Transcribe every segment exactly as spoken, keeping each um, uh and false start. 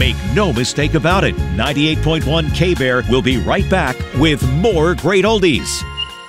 Make no mistake about it, ninety-eight point one K-Bear will be right back with more great oldies.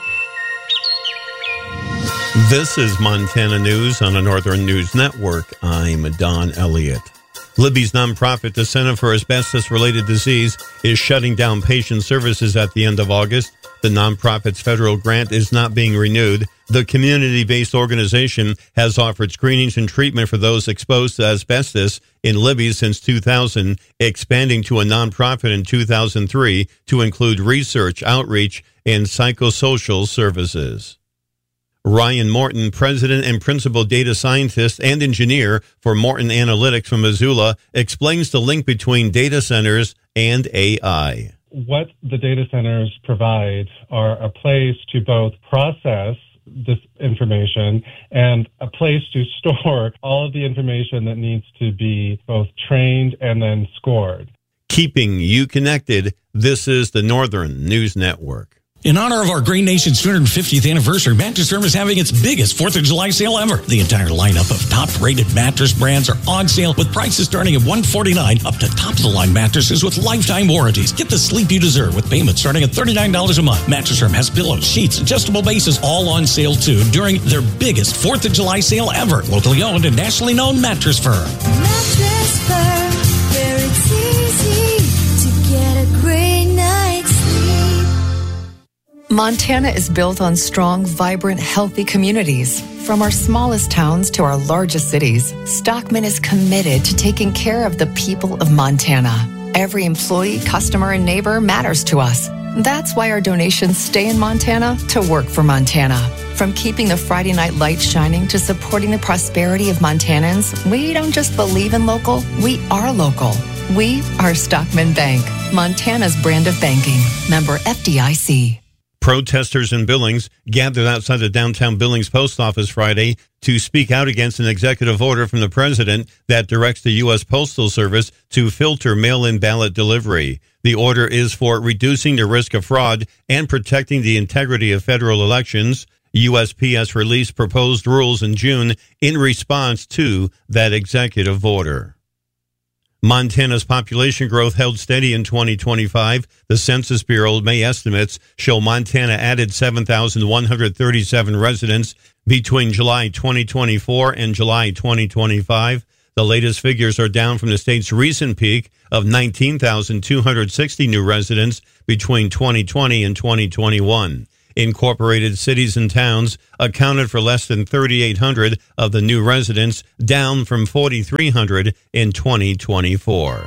This is Montana News on the Northern News Network. I'm Don Elliott. Libby's nonprofit, the Center for Asbestos-Related Disease, is shutting down patient services at the end of August. The nonprofit's federal grant is not being renewed. The community-based organization has offered screenings and treatment for those exposed to asbestos in Libby since two thousand, expanding to a nonprofit in two thousand three to include research, outreach, and psychosocial services. Ryan Morton, president and principal data scientist and engineer for Morton Analytics from Missoula, explains the link between data centers and A I. What the data centers provide are a place to both process this information and a place to store all of the information that needs to be both trained and then scored. Keeping you connected, this is the Northern News Network. In honor of our great nation's two hundred fiftieth anniversary, Mattress Firm is having its biggest fourth of July sale ever. The entire lineup of top-rated mattress brands are on sale with prices starting at one hundred forty-nine dollars up to top-of-the-line mattresses with lifetime warranties. Get the sleep you deserve with payments starting at thirty-nine dollars a month. Mattress Firm has pillows, sheets, adjustable bases, all on sale too during their biggest fourth of July sale ever. Locally owned and nationally known Mattress Firm. Mattress Firm, where it's easy to get a great night's sleep. Montana is built on strong, vibrant, healthy communities. From our smallest towns to our largest cities, Stockman is committed to taking care of the people of Montana. Every employee, customer, and neighbor matters to us. That's why our donations stay in Montana to work for Montana. From keeping the Friday night lights shining to supporting the prosperity of Montanans, we don't just believe in local, we are local. We are Stockman Bank, Montana's brand of banking. Member F D I C. Protesters in Billings gathered outside the downtown Billings post office Friday to speak out against an executive order from the president that directs the U S Postal Service to filter mail-in ballot delivery. The order is for reducing the risk of fraud and protecting the integrity of federal elections. U S P S released proposed rules in June in response to that executive order. Montana's population growth held steady in twenty twenty-five. The Census Bureau May estimates show Montana added seven thousand one hundred thirty-seven residents between July twenty twenty-four and July twenty twenty-five. The latest figures are down from the state's recent peak of nineteen thousand two hundred sixty new residents between twenty twenty and twenty twenty-one. Incorporated cities and towns accounted for less than thirty-eight hundred of the new residents, down from forty-three hundred in twenty twenty-four.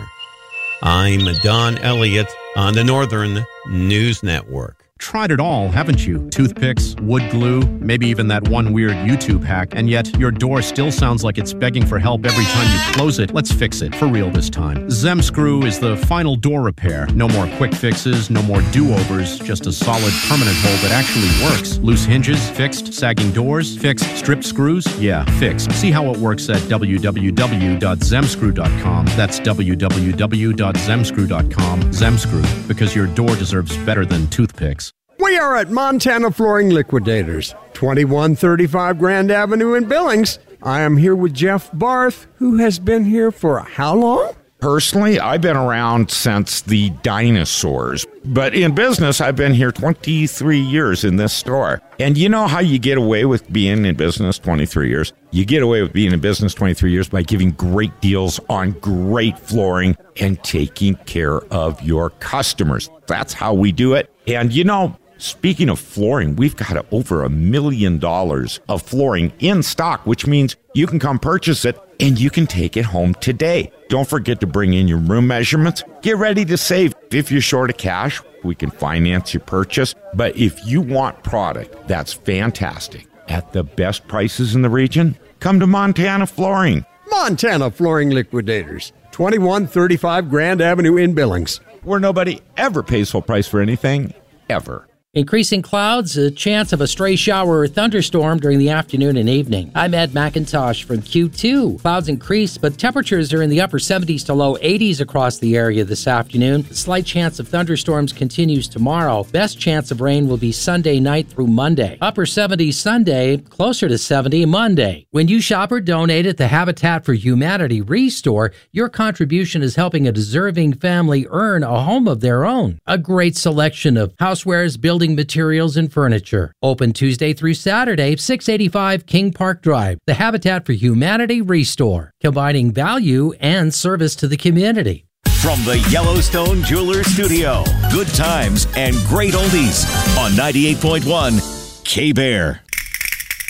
I'm Don Elliott on the Northern News Network. Tried it all, haven't you? Toothpicks, wood glue, maybe even that one weird YouTube hack, and yet your door still sounds like it's begging for help every time you close it. Let's fix it, for real this time. Zemscrew is the final door repair. No more quick fixes, no more do-overs, just a solid permanent hole that actually works. Loose hinges, fixed. Sagging doors, fixed. Stripped screws, yeah, fixed. See how it works at w w w dot zemscrew dot com. That's w w w dot zemscrew dot com. Zemscrew, because your door deserves better than toothpicks. We are at Montana Flooring Liquidators, twenty-one thirty-five Grand Avenue in Billings. I am here with Jeff Barth, who has been here for how long? Personally, I've been around since the dinosaurs. But in business, I've been here twenty-three years in this store. And you know how you get away with being in business twenty-three years? You get away with being in business twenty-three years by giving great deals on great flooring and taking care of your customers. That's how we do it. And you know, speaking of flooring, we've got over a million dollars of flooring in stock, which means you can come purchase it and you can take it home today. Don't forget to bring in your room measurements. Get ready to save. If you're short of cash, we can finance your purchase. But if you want product that's fantastic at the best prices in the region, come to Montana Flooring. Montana Flooring Liquidators, twenty-one thirty-five Grand Avenue in Billings. Where nobody ever pays full price for anything, ever. Increasing clouds, a chance of a stray shower or thunderstorm during the afternoon and evening. I'm Ed McIntosh from Q two. Clouds increase, but temperatures are in the upper seventies to low eighties across the area this afternoon. The slight chance of thunderstorms continues tomorrow. Best chance of rain will be Sunday night through Monday. Upper seventies Sunday, closer to seventy Monday. When you shop or donate at the Habitat for Humanity Restore, your contribution is helping a deserving family earn a home of their own. A great selection of housewares, building materials, and furniture. Open Tuesday through Saturday, six eighty-five King Park Drive. The Habitat for Humanity Restore, combining value and service to the community. From the Yellowstone Jeweler Studio, good times and great oldies on ninety-eight point one K-Bear.